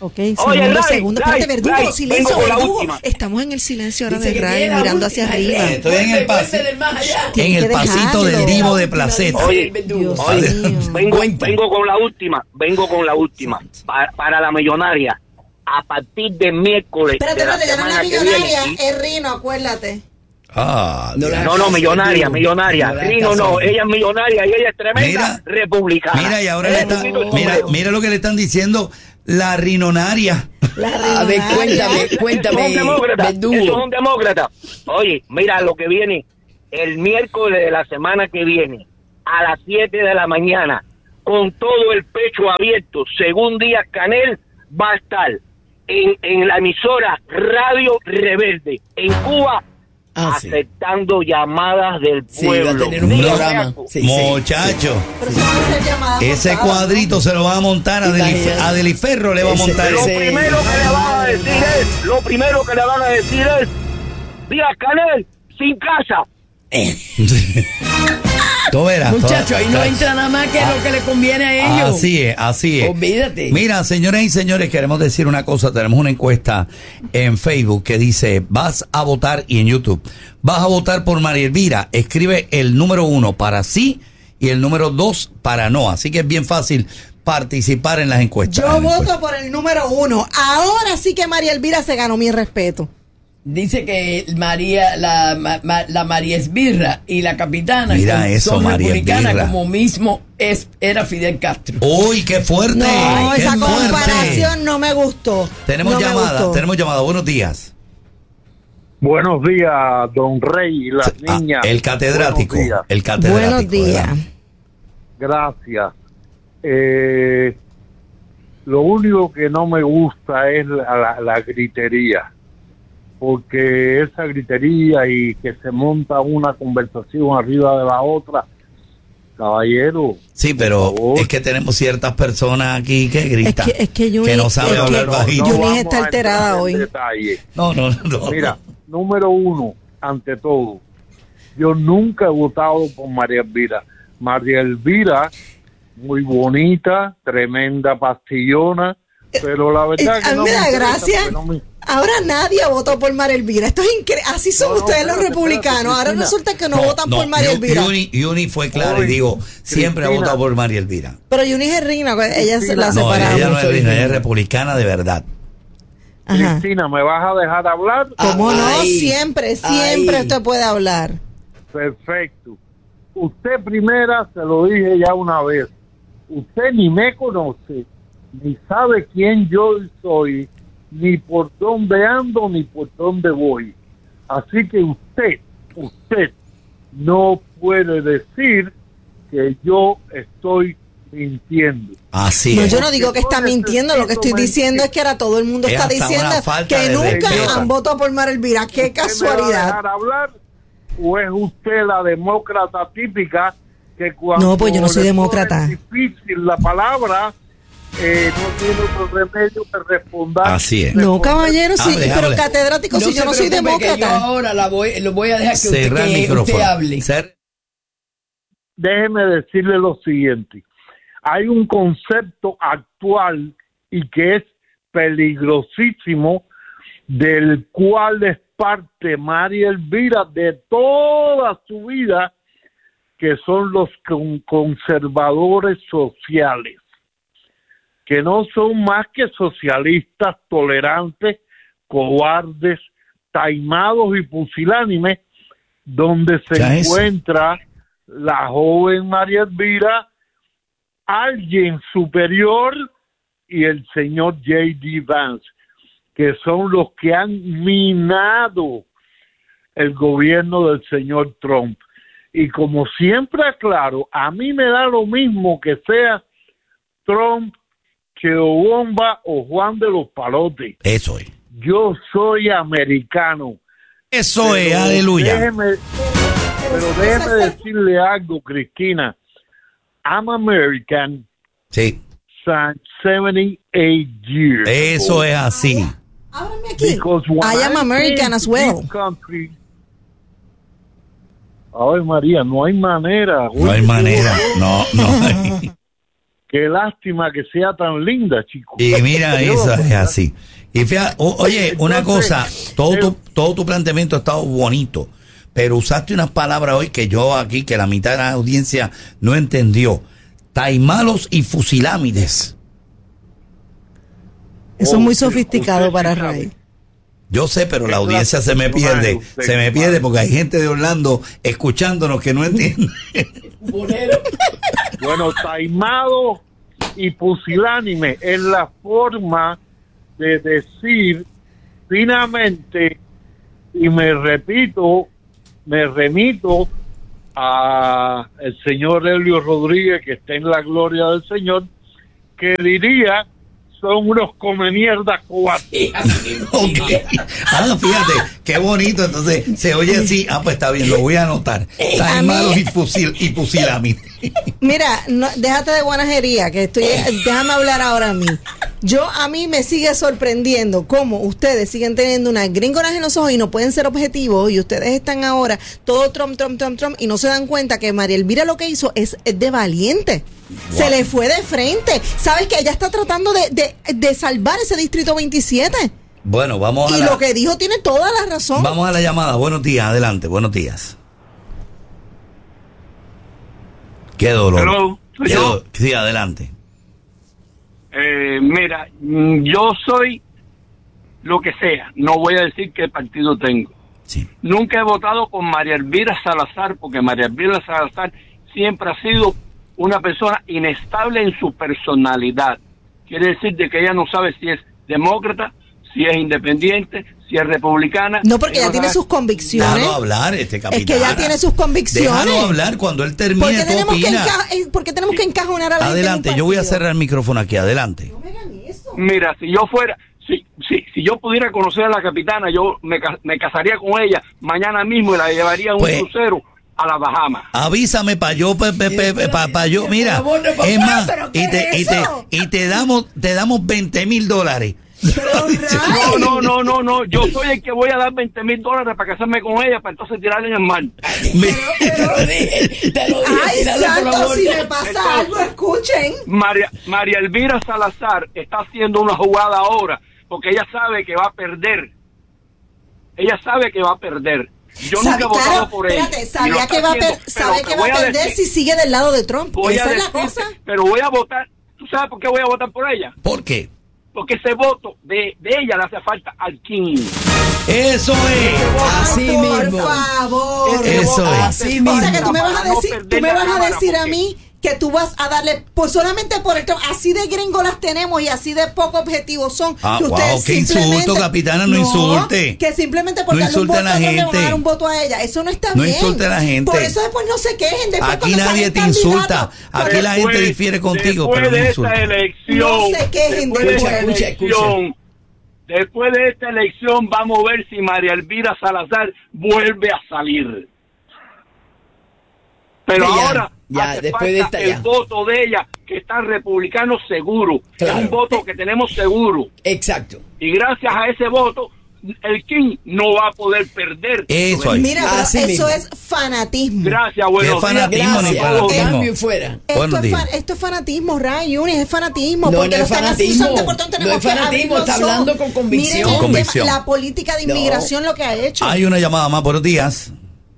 Ok, Oye, segundo, Ray, segundo. Espérate, Verdugo, Ray, silencio, vengo con la Verdugo. última. Estamos en el silencio ahora Dice de que Ray, tiene la mirando última. hacia arriba. Estoy en el Vuelve del más allá. en Tiene el que pasito dejarlo. del Divo de Placeta. Oye, Dios oye, mío. vengo con la última. Para la millonaria. A partir del miércoles. Espérate, de la ya no es la semana que millonaria, viene, es Rino, acuérdate. No, millonaria. Rino no, ella es millonaria y ella es tremenda republicana. Mira, y ahora le está, mira lo que le están diciendo, la rinonaria. A ver, cuéntame, Eso es un demócrata. Oye, mira lo que viene el miércoles de la semana que viene, a las 7 de la mañana, con todo el pecho abierto, según Díaz Canel, va a estar en la emisora Radio Rebelde, en Cuba, aceptando llamadas del pueblo. Va a tener un programa. Muchacho, Pero eso va a ser llamada ese cortada, cuadrito se lo va a montar a Deliferro, le va a montar. Lo primero que le van a decir es Díaz Canel sin casa. Tú verás, Muchachos, ahí no entra nada más que lo que le conviene a ellos. Así es. Olvídate. Mira, señoras y señores, queremos decir una cosa. Tenemos una encuesta en Facebook que dice, vas a votar, y en YouTube, vas a votar por María Elvira. Escribe el número 1 para sí y el número 2 para no. Así que es bien fácil participar en las encuestas. Yo voto por el número 1. Ahora sí que María Elvira se ganó mi respeto. Dice que la María Esbirra y la capitana son María republicanas Esbirra, como mismo era Fidel Castro. ¡Uy, qué fuerte! No, ¡Qué esa fuerte! comparación no me gustó. Tenemos llamada. Buenos días. Buenos días, don Rey y las niñas. El catedrático. Buenos días. Gracias. Lo único que no me gusta es la gritería, porque esa gritería y que se monta una conversación arriba de la otra, caballero. Sí, pero es que tenemos ciertas personas aquí que gritan, que no saben hablar bajito. Yunis está alterada hoy. No. Mira, número 1, ante todo, yo nunca he votado por María Elvira. María Elvira, muy bonita, tremenda pastillona, pero la verdad que a mí no me da gracia. Ahora nadie votó por María Elvira. Esto es increíble. Así son ustedes los republicanos. Ahora resulta que no votan por María Elvira. Yuni fue clara y digo, siempre ha votado por María Elvira. Pero Yuni es Rina, ella se la separaba. No, ella no es Rina, ella es republicana de verdad. Ajá. Cristina, ¿me vas a dejar hablar? ¿Cómo no? Siempre usted puede hablar. Perfecto. Usted primera, se lo dije ya una vez, usted ni me conoce, ni sabe quién yo soy, ni por dónde ando, ni por dónde voy. Así que usted no puede decir que yo estoy mintiendo. Así no, es. yo no digo que está mintiendo, lo que estoy diciendo es que ahora todo el mundo está diciendo que nunca han votado por María Elvira. ¡Qué casualidad! ¿Me va a dejar hablar o es usted la demócrata típica que cuando no, pues yo no soy demócrata. Es difícil la palabra, no tiene otro remedio que responder. Así es. No, caballero, sí, pero hable. catedrático, si yo no soy demócrata. Yo ahora lo voy a dejar que usted hable. Déjeme decirle lo siguiente. Hay un concepto actual y que es peligrosísimo, del cual es parte María Elvira de toda su vida, que son los conservadores sociales, que no son más que socialistas tolerantes, cobardes, taimados y pusilánimes, donde se encuentra la joven María Elvira, alguien superior, y el señor J.D. Vance, que son los que han minado el gobierno del señor Trump. Y como siempre aclaro, a mí me da lo mismo que sea Trump, Cheo Bomba o Juan de los Palotes. Eso es. Yo soy americano. Eso es, aleluya. Déjeme decirle algo, Cristina. I'm American. Sí. 78 years. Eso es así. Ábrame aquí. I am American as well. Ay, María, no hay manera. No hay manera. No hay. Qué lástima que sea tan linda, chico. Y mira, eso es así. Y fíjate, oye, una cosa, todo tu planteamiento ha estado bonito, pero usaste unas palabras hoy que yo aquí, que la mitad de la audiencia no entendió. Taimalos y fusilámides. Eso es muy sofisticado para Ray. Yo sé, pero la audiencia se me pierde. Se me pierde porque hay gente de Orlando escuchándonos que no entiende. Bueno, taimado y pusilánime es la forma de decir finamente, y me remito a el señor Helio Rodríguez, que está en la gloria del Señor, que diría: son unos come mierda cobardes. Okay. Fíjate, qué bonito. Entonces se oye así. Pues está bien, lo voy a anotar. Taimalos y pusilámides. Mira, déjate de guanajería, que déjame hablar ahora a mí. A mí me sigue sorprendiendo cómo ustedes siguen teniendo una gringonaje en los ojos y no pueden ser objetivos, y ustedes están ahora todo Trump, y no se dan cuenta que María Elvira lo que hizo es de valiente. Wow. Se le fue de frente. ¿Sabes que ella está tratando de salvar ese distrito 27? Bueno, vamos a lo que dijo tiene toda la razón. Vamos a la llamada. Buenos días, adelante, buenos días. Qué dolor. Hello. Sí, adelante. Mira, yo soy lo que sea, no voy a decir qué partido tengo. Sí. Nunca he votado por María Elvira Salazar, porque María Elvira Salazar siempre ha sido una persona inestable en su personalidad. Quiere decir de que ella no sabe si es demócrata, si es independiente, si es republicana. No, porque ella tiene sus convicciones. Déjalo hablar, capitán. Es que ella tiene sus convicciones. Déjalo hablar, cuando él termine, tú opinas. ¿Por qué tenemos que encajonar a la gente? Adelante, yo voy a cerrar el micrófono aquí, adelante. No me hagan eso. Mira, si yo fuera, si yo pudiera conocer a la capitana, yo me casaría con ella mañana mismo y la llevaría a un crucero a las Bahamas. Avísame para yo, yo, mira, es más, y te damos $20,000. No, yo soy el que voy a dar $20,000 para casarme con ella, para entonces tirarle en el mar. Te lo dije. Ay, santo, si me pasa algo, escuchen. María Elvira Salazar está haciendo una jugada ahora, porque ella sabe que va a perder. Yo nunca he votado por ella. Sabía que va a perder si sigue del lado de Trump. Esa es la cosa. Pero voy a votar. ¿Tú sabes por qué voy a votar por ella? ¿Por qué? Porque ese voto de ella le hace falta al King. Eso es. Así mismo. Por favor. Eso es. Así mismo. O sea que tú me vas a decir a mí que tú vas a darle, pues solamente por el Trump, así de gringo las tenemos y así de poco objetivos son. Que ustedes qué insulto, capitana, no insulte. Que simplemente por darle un voto a ella, van a dar un voto a ella. Eso no está bien. No insulte a la gente. Por eso después no se quejen. Después aquí nadie te insulta. Aquí la gente difiere contigo, pero no insulta. No se quejen. Después de esta elección vamos a ver si María Elvira Salazar vuelve a salir. Pero ahora después de esta, el voto de ella, que está republicano seguro. Claro. Es un voto que tenemos seguro. Exacto. Y gracias a ese voto, el King no va a poder perder. Eso es. Mira, eso es fanatismo. Gracias, bueno. ¿Qué fanatismo ni fanatismo? Cambio fuera. Esto es fanatismo, Ray Yunis, es fanatismo. No, porque no es fanatismo. No es fanatismo, está hablando con convicción. Miren convicción. La política de inmigración lo que ha hecho. Hay una llamada más. Buenos días.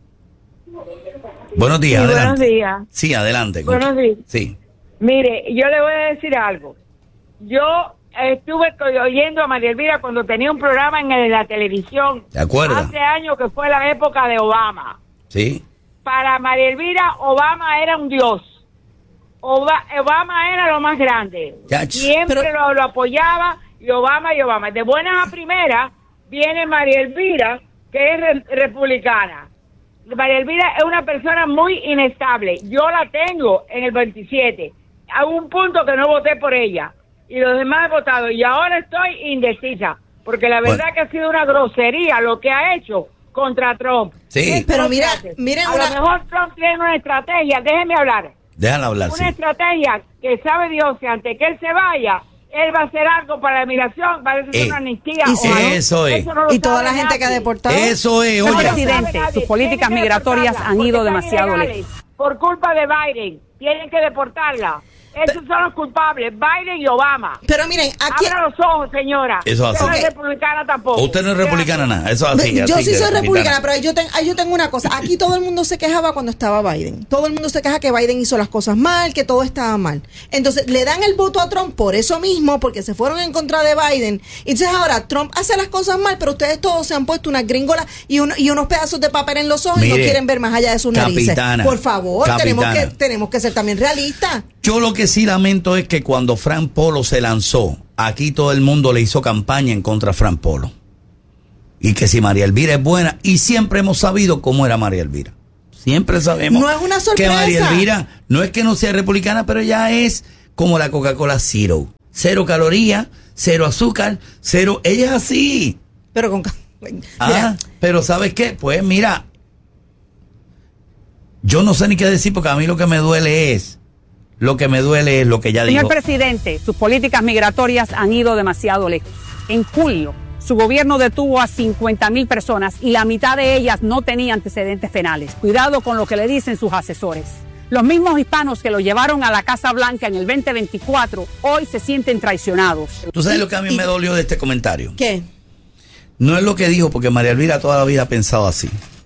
Buenos días, sí, adelante. Buenos días. Sí, adelante. Buenos días. Sí. Mire, yo le voy a decir algo. Yo estuve oyendo a María Elvira cuando tenía un programa en la televisión. ¿De acuerdo? Hace años, que fue la época de Obama. Sí. Para María Elvira, Obama era un dios. Obama era lo más grande. Siempre lo apoyaba, y Obama. De buenas a primeras viene María Elvira, que es republicana. María Elvira es una persona muy inestable. Yo la tengo en el 27. A un punto que no voté por ella. Y los demás he votado. Y ahora estoy indecisa. Porque la verdad que ha sido una grosería lo que ha hecho contra Trump. Sí. Pero miren, a lo mejor Trump tiene una estrategia. Déjenme hablar. Déjala hablar, Una estrategia que sabe Dios que antes que él se vaya, él va a hacer algo para la migración, va a hacer una amnistía. Eso es. Y toda la gente que ha deportado. Eso es, oye. Presidente, sus políticas migratorias han ido demasiado lejos. Por culpa de Biden, tienen que deportarla. Esos son los culpables, Biden y Obama. Pero miren, aquí... Abra los ojos, señora. Eso es así. Usted no es republicana tampoco. Usted no es republicana nada, eso es así. Yo así sí que soy republicana, pero yo tengo una cosa. Aquí todo el mundo se quejaba cuando estaba Biden. Todo el mundo se queja que Biden hizo las cosas mal, que todo estaba mal. Entonces, le dan el voto a Trump por eso mismo, porque se fueron en contra de Biden. Entonces, ahora Trump hace las cosas mal, pero ustedes todos se han puesto unas gringolas y unos pedazos de papel en los ojos. Mire, y no quieren ver más allá de sus narices. Por favor, tenemos que ser también realistas. Yo lo que sí lamento es que cuando Frank Polo se lanzó, aquí todo el mundo le hizo campaña en contra de Frank Polo. Y que si María Elvira es buena, y siempre hemos sabido cómo era María Elvira. Siempre sabemos. No es una sorpresa. Que María Elvira no es que no sea republicana, pero ya es como la Coca-Cola Zero. 0 calorías, 0 azúcar, 0... Ella es así. Pero con... Pero ¿sabes qué? Pues mira, yo no sé ni qué decir porque a mí lo que me duele es lo que ya dijo. Señor presidente, sus políticas migratorias han ido demasiado lejos. En julio, su gobierno detuvo a 50,000 personas y la mitad de ellas no tenía antecedentes penales. Cuidado con lo que le dicen sus asesores. Los mismos hispanos que lo llevaron a la Casa Blanca en el 2024 hoy se sienten traicionados. ¿Tú sabes lo que a mí me dolió de este comentario? ¿Qué? No es lo que dijo, porque María Elvira toda la vida ha pensado así.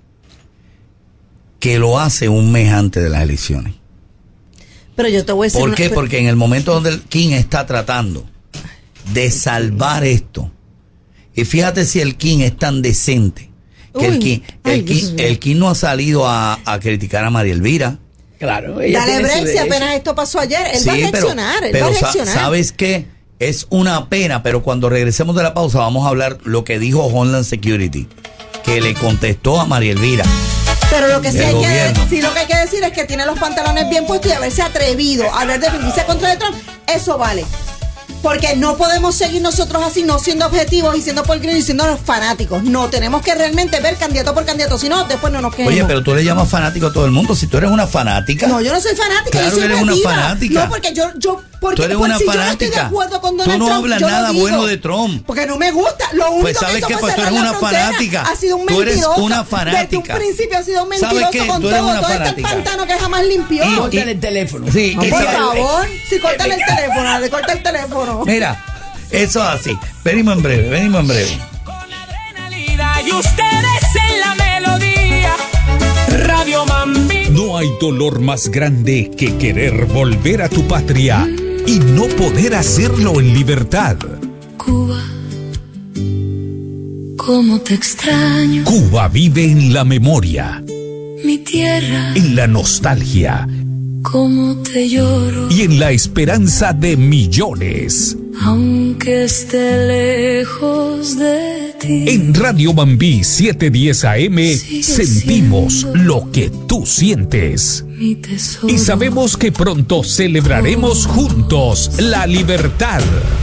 Que lo hace un mes antes de las elecciones. Pero yo te voy a decir... ¿Por qué? Porque en el momento donde el King está tratando de salvar esto, y fíjate si el King es tan decente, que el King no ha salido a criticar a María Elvira. Claro. Dale break si apenas esto pasó ayer. Él va a reaccionar, pero ¿sabes qué? Es una pena, pero cuando regresemos de la pausa vamos a hablar lo que dijo Homeland Security, que le contestó a María Elvira. Pero lo que sí lo que hay que decir es que tiene los pantalones bien puestos y haberse atrevido a hablar de justicia contra de Trump, eso vale. Porque no podemos seguir nosotros así, no siendo objetivos y siendo políticos y siendo los fanáticos. No, tenemos que realmente ver candidato por candidato, si no, después no nos quejemos. Oye, pero tú le llamas fanático a todo el mundo, si tú eres una fanática. No, yo no soy fanática, claro, yo soy eres objetiva. Una fanática. No, porque porque tú eres una si fanática. Yo no estoy de acuerdo con Donald Trump. Tú no hablas nada bueno de Trump. Porque no me gusta. Lo único pues sabes que pues tú eres una fanática. Ha sido un mentiroso. Tú eres una Desde fanática. un principio ha sido un mentiroso con todo este pantano que jamás limpió. Córtale el teléfono. Sí, por favor, si córtale el teléfono, le corta el teléfono. Mira, eso es así. Venimos en breve. Y ustedes en la melodía. Radio Mambí. No hay dolor más grande que querer volver a tu patria y no poder hacerlo en libertad. Cuba, cómo te extraño. Cuba vive en la memoria, mi tierra, en la nostalgia, cómo te lloro y en la esperanza de millones. Aunque esté lejos de ti. En Radio Mambí 710 AM sentimos lo que tú sientes. Mi tesoro. Y sabemos que pronto celebraremos juntos la libertad.